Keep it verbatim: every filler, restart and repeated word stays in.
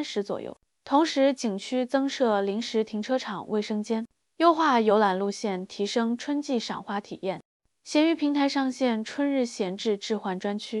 三十左右。同时，景区增设临时停车场、卫生间，优化游览路线，提升春季赏花体验。闲鱼平台上线春日闲置置换专区，